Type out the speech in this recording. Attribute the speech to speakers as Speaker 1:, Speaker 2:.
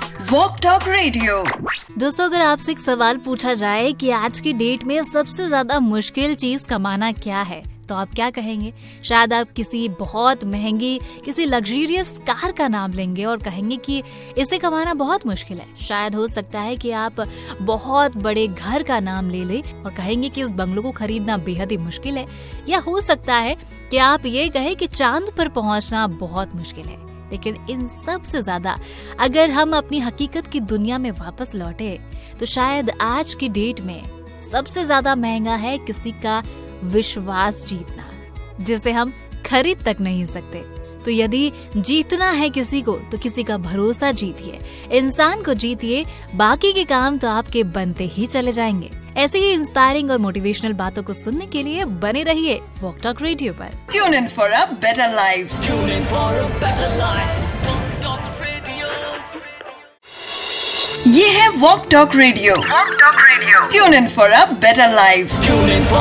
Speaker 1: Walk talk radio.
Speaker 2: दोस्तों, अगर आपसे एक सवाल पूछा जाए कि आज की डेट में सबसे ज्यादा मुश्किल चीज कमाना क्या है, तो आप क्या कहेंगे? शायद आप किसी बहुत महंगी, किसी लग्जरियस कार का नाम लेंगे और कहेंगे कि इसे कमाना बहुत मुश्किल है। शायद हो सकता है कि आप बहुत बड़े घर का नाम ले लें और कहेंगे कि उस बंगलों को खरीदना बेहद ही मुश्किल है। या हो सकता है कि आप ये कहें कि चांद पर पहुंचना बहुत मुश्किल है। लेकिन इन सब से ज्यादा अगर हम अपनी हकीकत की दुनिया में वापस लौटे तो शायद आज की डेट में सबसे ज्यादा महंगा है किसी का विश्वास जीतना, जिसे हम खरीद तक नहीं सकते। तो यदि जीतना है किसी को तो किसी का भरोसा जीतिए, इंसान को जीतिए, बाकी के काम तो आपके बनते ही चले जाएंगे। ऐसे ही इंस्पायरिंग और मोटिवेशनल बातों को सुनने के लिए बने रहिए वॉक टॉक रेडियो पर।
Speaker 1: Tune in for a better life.
Speaker 3: Tune in for a better life. Walk Talk Radio.
Speaker 1: ये है walk talk radio. Tune in for a better life.
Speaker 3: Tune in for